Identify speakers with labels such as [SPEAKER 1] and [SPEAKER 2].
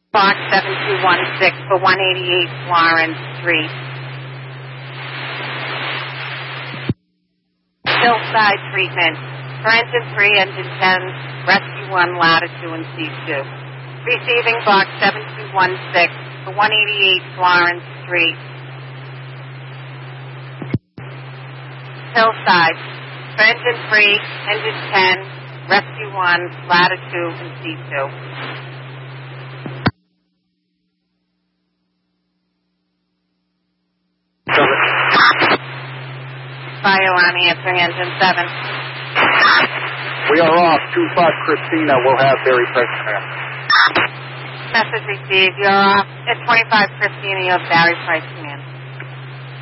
[SPEAKER 1] Box 7216 for 188 Florence Street. Hillside treatment for engine 3, engine 10, rescue 1, ladder 2, and C2. Receiving box 7216 for 188 Florence Street. Hillside for engine 3, engine 10, rescue 1, ladder 2, and C2. Fire alarm answering engine 7.
[SPEAKER 2] We are off. 25 Christina. We'll have Barry Price now.
[SPEAKER 1] Message received. You're off at 25 Christina. You have Barry Price.